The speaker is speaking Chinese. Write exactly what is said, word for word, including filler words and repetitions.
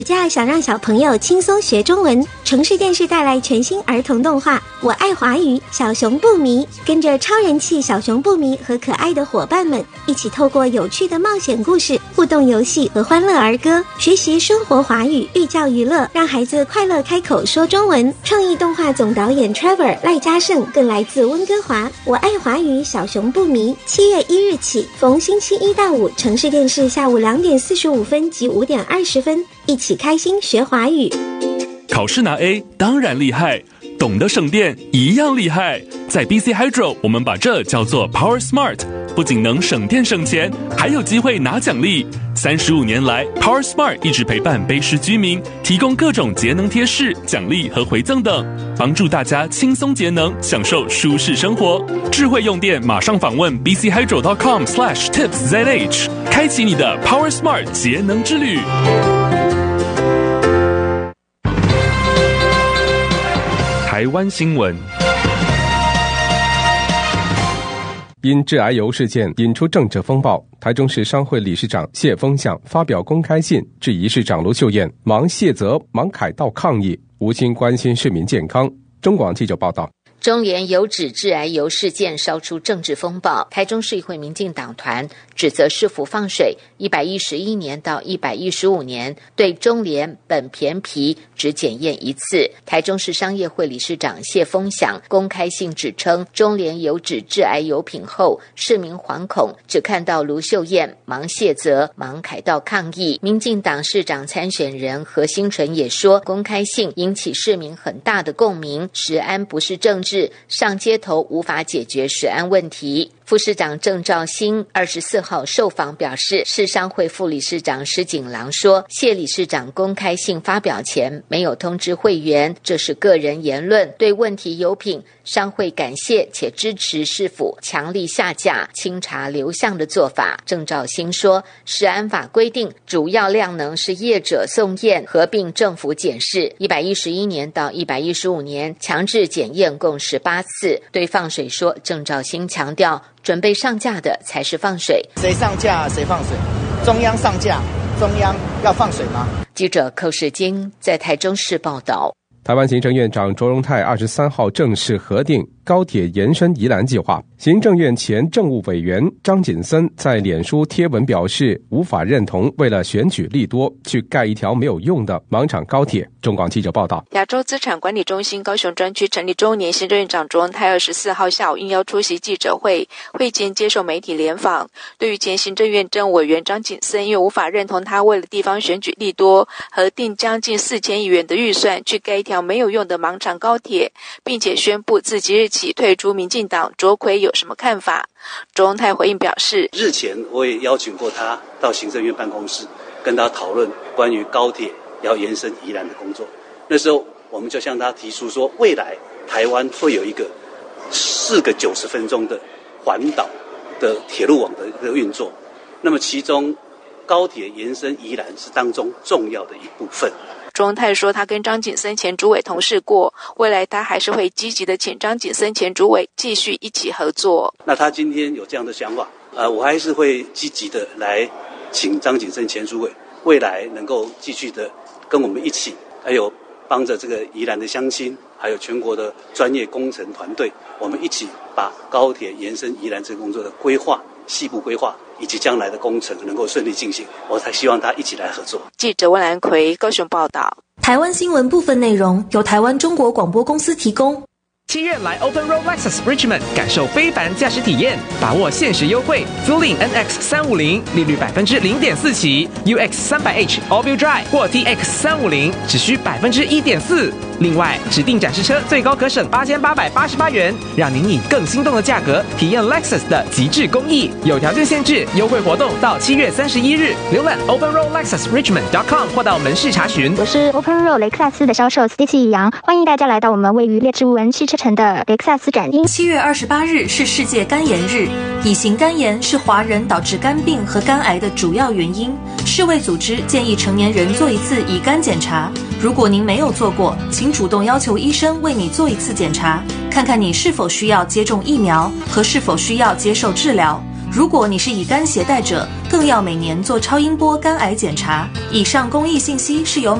假想让小朋友轻松学中文，城市电视带来全新儿童动画《我爱华语》，小熊不迷，跟着超人气小熊不迷和可爱的伙伴们，一起透过有趣的冒险故事、互动游戏和欢乐儿歌，学习生活华语，寓教于乐，让孩子快乐开口说中文。创意动画总导演 Trevor 赖嘉胜更来自温哥华。《我爱华语》小熊不迷，七月一日起，逢星期一到五，城市电视下午两点四十五分及五点二十分，一起开心学华语。 考试拿 A 当然厉害，懂得省电一样厉害。在 B C Hydro 我们把这叫做 Power Smart， 不仅能省电省钱，还有机会拿奖励。三十五年来 Power Smart 一直陪伴卑诗居民，提供各种节能贴士、奖励和回赠等，帮助大家轻松节能，享受舒适生活。智慧用电马上访问 b c hydro dot com slash tips z h， 开启你的 Power Smart 节能之旅。台湾新闻。 因致癌油事件引出政治风暴，台中市商会理事长谢峰向发表公开信，质疑市长卢秀燕忙卸责、忙凯道抗议，无心关心市民健康。中广记者报道。 中联油脂致癌油事件烧出政治风暴，台中市议会民进党团指责市府放水，一百一十一年到一百一十五年对中联苯醃皮只检验一次。台中市商业会理事长谢峰祥公开信指称，中联油脂致癌油品后，市民惶恐，只看到卢秀燕忙卸责、忙凯道抗议。民进党市长参选人何新纯也说，公开信引起市民很大的共鸣，食安不是政治，上街头无法解决食安问题。副市长郑肇兴二十四号受访表示，市商会副理事长施景郎说，谢理事长公开信发表前没有通知会员，这是个人言论，对问题油品，商会感谢且支持市府强力下架、清查流向的做法。郑肇兴说，食安法规定主要量能是业者送验合并政府检视，一百一十一年到一百一十五年强制检验共十八次。对放水说，郑肇兴强调，准备上架的才是放水， 谁上架谁放水，中央上架，中央要放水吗？ 记者寇世金在台中市报道。 台湾行政院长卓荣泰二十三号正式核定高铁延伸宜兰计划。行政院前政务委员张锦森在脸书贴文表示，无法认同为了选举利多去盖一条没有用的盲场高铁。中广记者报道。 亚洲资产管理中心高雄专区成立周年，行政院长卓荣泰二十四号下午应邀出席记者会，会前接受媒体联访。对于前行政院政务委员张锦森因为无法认同他为了地方选举利多核定将近四千亿元的预算去盖一条没有用的盲场高铁，并且宣布自即日起退出民进党，卓奎有什么看法？卓荣泰回应表示， 日前我也邀请过他到行政院办公室，跟他讨论关于高铁要延伸宜兰的工作。那时候我们就向他提出说，未来台湾会有一个四个九十分钟的环岛的铁路网的一个运作，那么其中高铁延伸宜兰是当中重要的一部分。 卓荣泰说，他跟张锦森前主委同事过，未来他还是会积极的请张锦森前主委继续一起合作。 那他今天有这样的想法，呃，我还是会积极的来请张锦森前主委未来能够继续的跟我们一起，还有帮着这个宜兰的乡亲，还有全国的专业工程团队，我们一起把高铁延伸宜兰这个工作的规划、细部规划以及将来的工程能够顺利进行，我才希望他一起来合作。 记者温兰奎高雄报道。 台湾新闻部分内容由台湾中国广播公司提供。 七月来 Open Road Lexus Richmond 感受非凡驾驶体验，把握限时优惠，租赁 N X 三五零 利率百分之零点四起 ，U X 三百 H All-Wheel Drive 或 T X 三五零只需百分之一点四。另外，指定展示车最高可省八千八百八十八元，让您以更心动的价格体验 Lexus 的极致工艺。有条件限制，优惠活动到七月三十一日。浏览 Open Road Lexus Richmond dot com 或到门市查询。 我是 Open Road 雷克萨斯的销售 Stacy 杨，欢迎大家来到我们位于列治文汽车城的雷克萨斯展厅。 七月二十八日是世界肝炎日，乙型肝炎是华人导致肝病和肝癌的主要原因。世卫组织建议成年人做一次乙肝检查，如果您没有做过，请主动要求医生为你做一次检查，看看你是否需要接种疫苗和是否需要接受治疗。 如果你是乙肝携带者，更要每年做超音波肝癌检查。以上公益信息是由